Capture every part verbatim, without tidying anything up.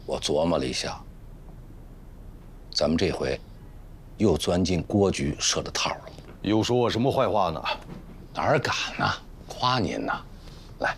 我琢磨了一下，咱们这回又钻进郭局设的套了。 又说我什么坏话呢？ 哪儿敢呢？夸您呢。来，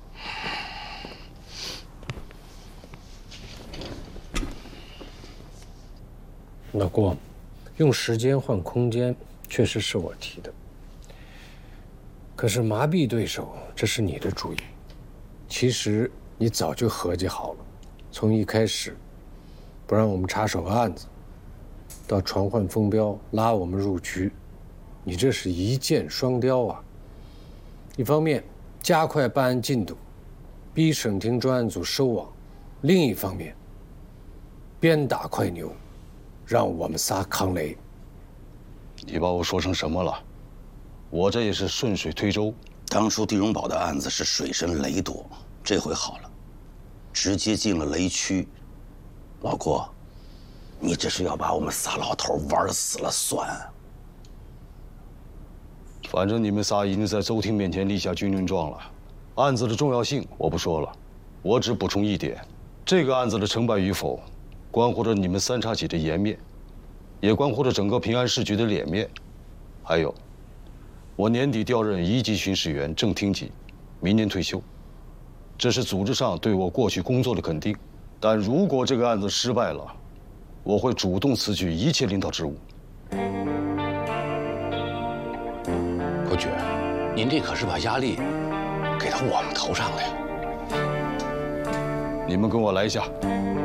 老郭，用时间换空间，确实是我提的。可是麻痹对手，这是你的主意。其实你早就合计好了，从一开始不让我们插手案子，到传唤风标拉我们入局，你这是一箭双雕啊！一方面加快办案进度，逼省厅专案组收网；另一方面鞭打快牛，让我们仨扛雷。 你把我说成什么了？我这也是顺水推舟。 当初地荣宝的案子是水深雷多，这回好了，直接进了雷区。老郭，你这是要把我们仨老头玩死了算？ 反正你们仨已经在周庭面前立下军令状了，案子的重要性我不说了，我只补充一点：这个案子的成败与否，关乎着你们三叉戟的颜面，也关乎着整个平安市局的脸面。还有，我年底调任一级巡视员正厅级，明年退休，这是组织上对我过去工作的肯定。但如果这个案子失败了，我会主动辞去一切领导职务。 郭局，您这可是把压力给到我们头上了呀！ 你们跟我来一下。